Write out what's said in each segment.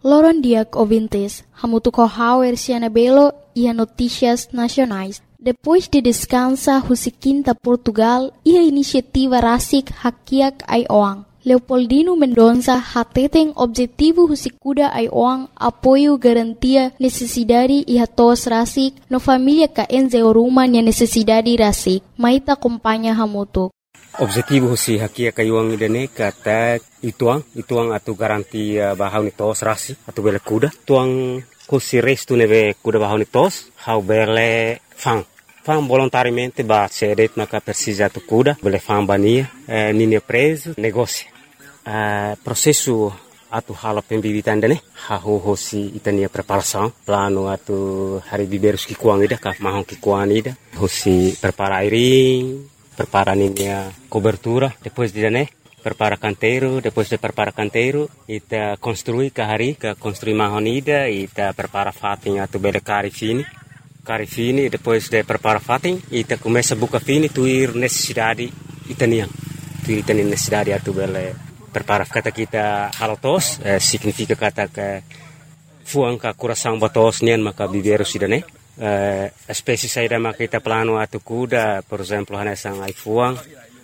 Loron Diak ouvintes, hamutuco hauer Cianabelo e a notícias nacionais. Depois de descansa Husiquinta Portugal e a iniciativa Rasik Hakiak Aioang. Leopoldino Mendonça hateten objetivo Husikuda Aioang apoio garantia necessidade e hatos Rasik no família ka enzeoruma nia necessidade Rasik. Maita acompanha hamutuk. Objetivo husi hakia kayuang idane kata ituang atu garanti bahau ni tos rasi atu bele kuda tuang husi restu neve kuda bahau ni tos hau bele fang volontariamente ba cedet maka persija tu kuda bele fang bania nini preso negócio processo atu hala pembibitan dane hau husi itania preparação plano atu hari biberus ki kuang ida ka mahong ki kuang ida husi prepara airing prepara a cobertura, depois de prepara canteiro, depois de prepara canteiro, ita construi construi mahonida, ita prepara fating atu bele cari fini, depois de prepara fating, ita começa buka fini, tuir necessidade itaniang, necessidade atu bele prepara kata kita halotos, significa kata ke fuang ka coração batos nian maka biberu sidane. Espécie saída makita plano atu kuda, por exemplo, hanesang ai fuang,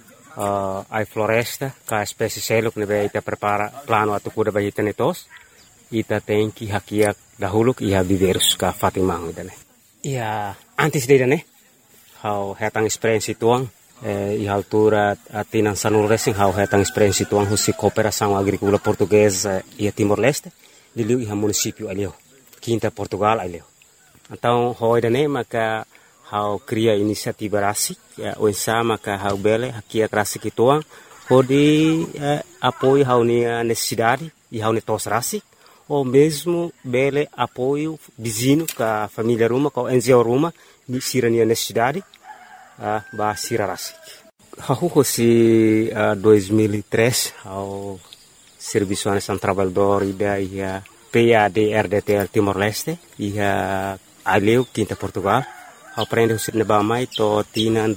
ai floresta, ka espécie seluk nebe ita prepara plano atu kuda bagi tenetos, ita tenki hakiak dahuluk iha biverus ka fatimang idane. Ia antes de idane, hau hetang experiência tuang, iha altura atinan sanul racing hau hetang experiência tuang husi cooperação agrícola portuguesa ia Timor-Leste, diliu iha município alio, Quinta Portugal alio. Então, hoidane maka hau cria inisiativa rasik, oinsa maka hau bele hakia rasik ituang, hodi apoio hau nia necessidade e hau netos rasik, ou mesmo bele apoio vizinho ka família ruma, ka NGO ruma, ni sira nia necessidade, ba sira rasik. Hau hosi 2003, hau Serviço Nacional Trabalhador ida ia PAD-RDTL Timor-Leste, ia aleu Quinta Portugal, aprende o sirne bamai to tinan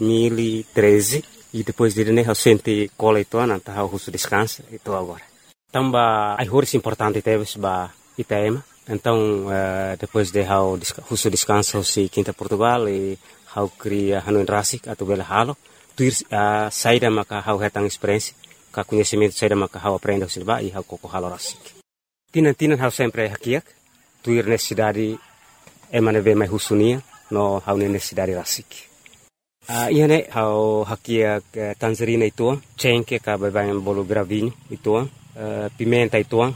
2013 e depois de né sente cola ito nanta hau husu descansa itu agora. Tamba ai horis importante teves ba Itaema. Então depois de hau husu descansa si Quinta Portugal e hau cria hanuin rasik atau bela halo tuir saída maka hau hetang experiência ka conhecimento saída maka hau aprende o silba e hau koko halo rasik. Tinan hau sempre hakiak tuir necessidade emane ve mai husunia no hau necessidade rasik. Iane hau hakia tangerina ituang, cengke ka babayan bolo gravinho ituang, pimenta ituang,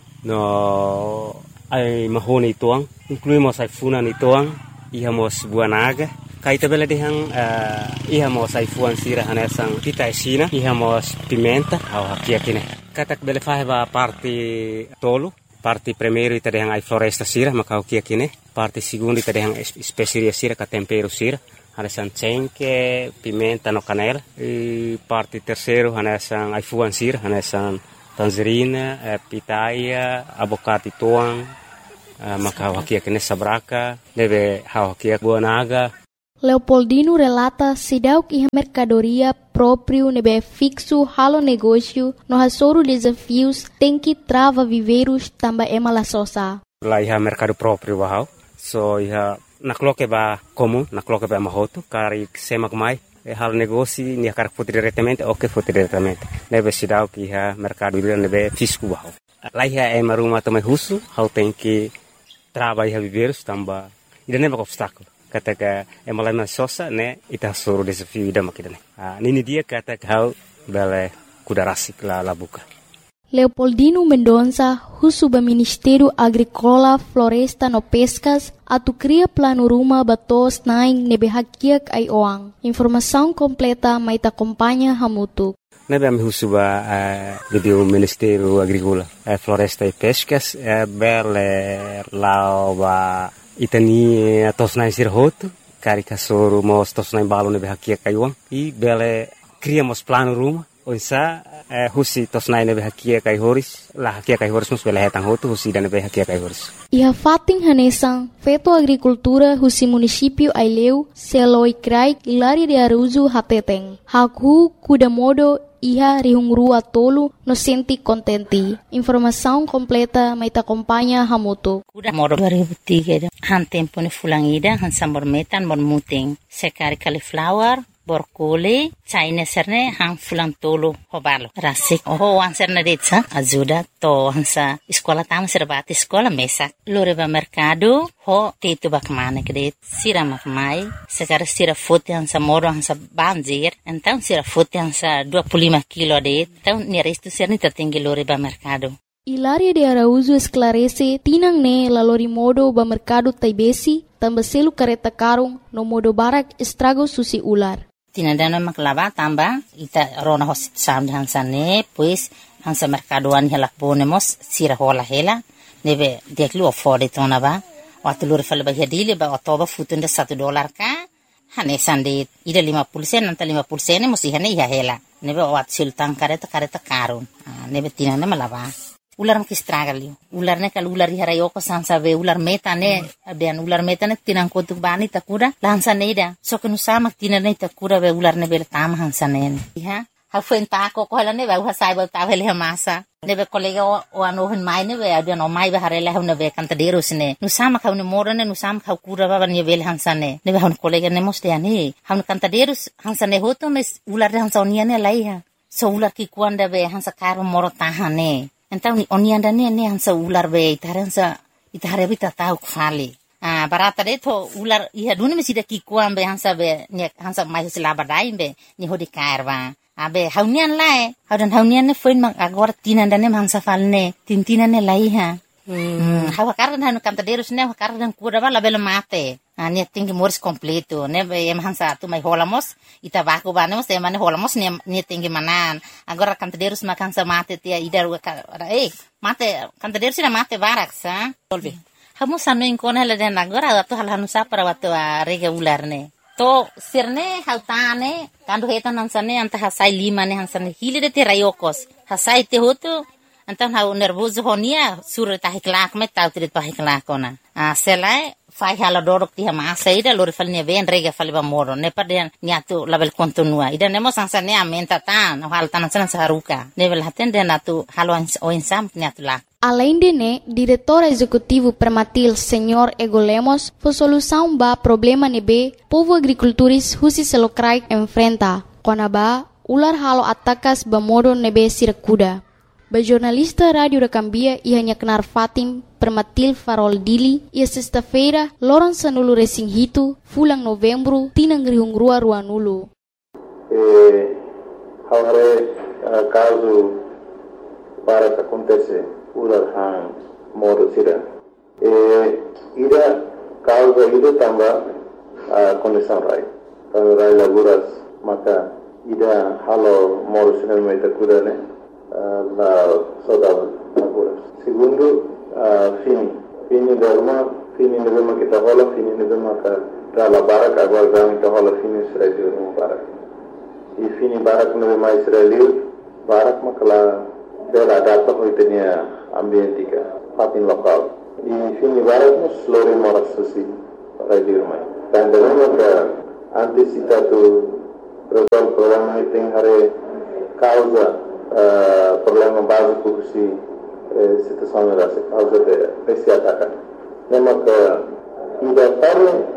no ai mahone ituang, incluímos ai funan ituang, ihamos buanaga, kaita bela dehang ihamos ai fuan sira hanesang pita esina, ihamos pimenta hau hakia kine. Katak bela faheba parte tolo, parte primeiro ita dehang ai floresta sira maka hakia kine. Parte segundo ita dehang especiaria sira ka tempero sira, hanesang cengke, pimenta no canela. E parte terceiro hanesang ai fuan sira, hanesang tangerina, pitaia, abocate tuang, maka hakia kine sabraka, deve hakia buanaga. Leopoldino relata sidauk iha mercadoria próprio nebe fixo halo negócio no hasoro desafios tem que trava viveiros tamba emala sosa. Lá iha mercado próprio bahau, so iha nakloke ba comum, nakloke ba mahoto, kari semak mai, halo negócio ni akar foto diretamente, ok foto diretamente. Nebe sidauk iha mercado nebe fisco bahau. Lá iha emaruma tomai husu, hau tem que trava iha viveiros tamba, ida neba obstáculo. Kata ka emalai sosa ne ita suruh desafio ida makidane. Nini dia kata hau bele kuda rasik la buka. Leopoldino Mendonça, husuba Ministério Agrícola, Floresta no Pescas, atu cria plano ruma batos naing nebe hakiak ai oang. Informação completa maita acompanha hamutuk. Nebe ami husuba o Ministério Agrícola, Floresta e Pescas, bele lao ba itani tosnai sirhoto, karika soro mos tosnai balo nebe hakia kaiuang, i bele criamos plano ruma, onsa husi tosnai nebe hakia kai horis, la hakia kai horis mus bele hetang hoto husi dan nebe hakia kai horis. Iha fating hanesang, feto agricultura husi município Aileu, Seloi Krai, Ilari de Aruzu Hateteng, Haku Kudamodo iha rihungrua tolu no senti contenti. Informação completa mai acompanha Hamutu. Kuda moro 2003 han tempo ni fulangida han sambor metan bon muting. Sekari cauliflower borkole China serne hang fulang tolo hobalo rasik oh wan serne detsa ajuda to hansa sekolah tam serbati sekolah mesak lore ba mercado ho tetu bakmane kede sira makmai sekarang sira foto hansa moro hansa banjir então sira foto hansa 25 kilo det então ni resto serni tertinggi lore ba mercado. Hilaria de Araújo esclarece tinang ne lalori modo ba mercado taibesi tambaselu kareta karung no modo barak estrago susi ular. Tinandana maklava tamba ita rona hosit sam hansane pues hansa mercadoan hela ponemos sira hola hela neve deklu afford tona ba waktu lur fal ba hedile ba otoba futunda $1 ka hane sande ida 50% nanta 50% musi hane ya hela neve wat sultan kareta karun neve tinana malava ular mki stragali ular ne kal ular hara yoko sansa ve ular meta ne abian ular meta ne tinang kotuk bani takura lansa neida so kenu sama tinane takura ve ular ne bel tam hansa ne ha ha fen ta ko ko ne ve ha sai ba ta vele masa ne ve kolega o ano hen mai ne ve abian o mai ve harela ne ve kanta deros ne nu sama ka ne morane nu sama ka kura ba ne vel hansa ne ve ha kolega ne moste ani ha kanta deros hansa ne hoto mes ular hansa oniane lai ha so ular ki kuanda ve hansa karo moro tahane. Então onianda ne hansa ular be itare bita tau kfali barata de to ular iha duni mesida ki kuam be hansa be ne hansa mai sila badai be ni hodi karwa abe haunian lae haunian ne foin mang agora tinanda ne hansa falne tintina ne laiha hawa kardan hanu kanta derus ne kardan kura bala bela mate ne tinggi moris completo ne em hansa tu mai holamos ita baku banemos e mane holamos ne tinggi manan agora kanta derus makan sa mate tia idar mate kanta derus na mate barak sa tolvi hamu sanu inkona le den agora tu halanu sa para watu rega ular ne to sirne hautane kandu hetan hansane anta hasai lima ne hansane hile de te rayokos hasai te hotu Então, hau nervoso honia, sura tahiklak me tau tirit pahiklak ona. Selai, fai hala dorok tiha maasa ida, lori fal nia ven rega fal iba moro. Nepa dia niatu label kontinua. Ida nemo sansa nea menta tan, hal tanan sanan saharuka. Nevel haten dia natu halo oinsam niatu lak. Além de né, diretor executivo Permatil, Senhor Ego Lemos, foi solução ba problema nebe, povo agricultores husi selokrai enfrenta. Kona ba, ular halo atakas ba modo nebe sirakuda. Ba jornalista Rádio da Cambia ia Knar Fatim Permatil Farol Dili ia sexta-feira Loran Sanulu Racing Hito fulang novembro tinang rihungrua ruanulu. Hare caso para que acontece ular hang modo sira. Ida causa ida tamba condição rai. Kalau rai laguras maka ida halo modo sira meta kuda ne. La saudade agora. Segundo, fini novembro kita rola, fini novembro que la barak agora vamos kita rola fini Israel no barak. E fini barak no mais Israel, barak makala bela data hoitenia ambientika, fatin lokal. E fini barak no slore moras susi Israel mai. Dan devemos que anticipado resolve problema tem hare causa problema básico que situação da causa de esse ataque. Lembra que ida para